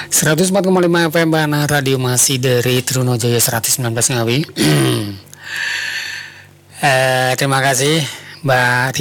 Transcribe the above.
104,5 FM Bana Radio masih dari Trunojaya 119 Ngawi. Terima kasih Mbak